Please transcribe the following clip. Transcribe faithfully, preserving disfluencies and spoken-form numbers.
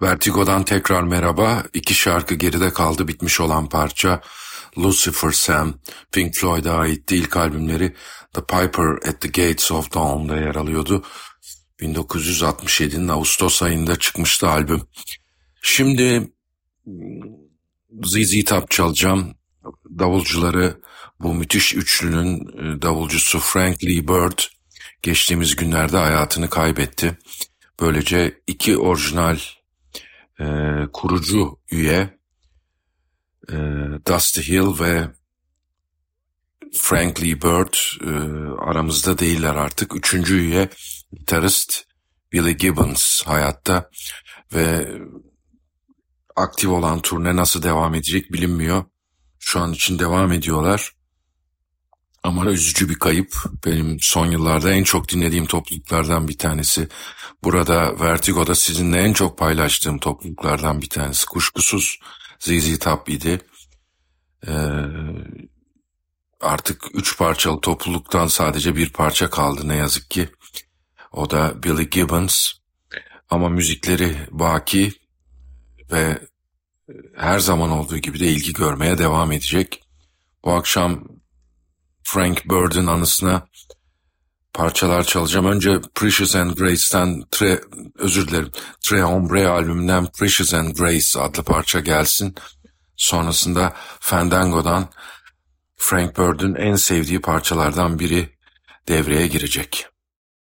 Vertigo'dan tekrar merhaba. İki şarkı geride kaldı bitmiş olan parça. Lucifer Sam, Pink Floyd'a aitti. İlk albümleri The Piper at the Gates of Dawn'da yer alıyordu. bin dokuz yüz altmış yedinin Ağustos ayında çıkmıştı albüm. Şimdi Z Z Top çalacağım. Davulcuları bu müthiş üçlünün davulcusu Frank Lee Bird geçtiğimiz günlerde hayatını kaybetti. Böylece iki orijinal e, kurucu üye e, Dusty Hill ve Frank Lee Bird e, aramızda değiller artık. Üçüncü üye gitarist Billy Gibbons hayatta ve aktif olan turne nasıl devam edecek bilinmiyor. Şu an için devam ediyorlar. Ama üzücü bir kayıp. Benim son yıllarda en çok dinlediğim topluluklardan bir tanesi. Burada Vertigo'da sizinle en çok paylaştığım topluluklardan bir tanesi. Kuşkusuz Z Z Top idi. Ee, artık üç parçalı topluluktan sadece bir parça kaldı ne yazık ki. O da Billy Gibbons. Ama müzikleri baki ve her zaman olduğu gibi de ilgi görmeye devam edecek. Bu akşam Frank Bird'ün anısına parçalar çalacağım. Önce Precious and Grace'ten, tre, özür dilerim, Tre Hombre albümünden Precious and Grace adlı parça gelsin. Sonrasında Fandango'dan Frank Bird'ün en sevdiği parçalardan biri devreye girecek.